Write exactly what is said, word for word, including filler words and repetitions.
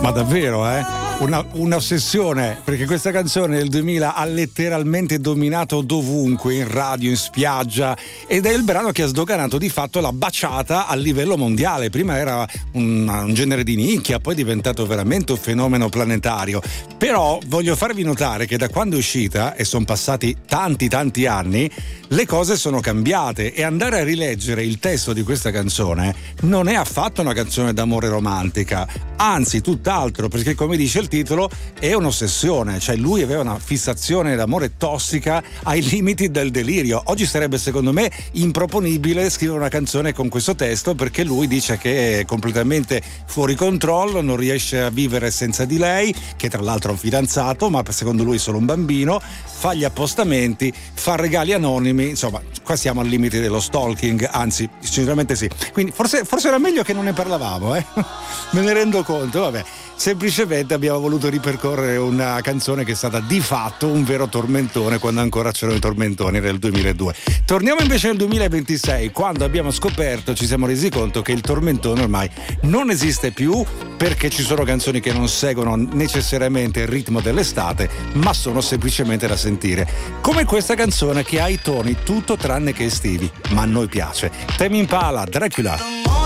Ma davvero, eh? Una, un'ossessione, perché questa canzone del duemila ha letteralmente dominato dovunque, in radio, in spiaggia, ed è il brano che ha sdoganato di fatto la baciata a livello mondiale. Prima era un, un genere di nicchia, poi è diventato veramente un fenomeno planetario. Però voglio farvi notare che da quando è uscita, e sono passati tanti tanti anni, le cose sono cambiate, e andare a rileggere il testo di questa canzone non è affatto una canzone d'amore romantica, anzi tutt'altro, perché come dice il titolo è un'ossessione, cioè lui aveva una fissazione d'amore tossica ai limiti del delirio. Oggi sarebbe secondo me improponibile scrivere una canzone con questo testo, perché lui dice che è completamente fuori controllo, non riesce a vivere senza di lei, che tra l'altro è un fidanzato, ma secondo lui è solo un bambino, fa gli appostamenti, fa regali anonimi, insomma qua siamo al limite dello stalking, anzi sinceramente sì, quindi forse, forse era meglio che non ne parlavamo, eh? Me ne rendo conto, vabbè. Semplicemente abbiamo voluto ripercorrere una canzone che è stata di fatto un vero tormentone quando ancora c'erano i tormentoni, nel duemiladue. Torniamo invece nel duemilaventisei, quando abbiamo scoperto, ci siamo resi conto che il tormentone ormai non esiste più, perché ci sono canzoni che non seguono necessariamente il ritmo dell'estate, ma sono semplicemente da sentire. Come questa canzone che ha i toni tutto tranne che estivi, ma a noi piace. Tame Impala, Dracula.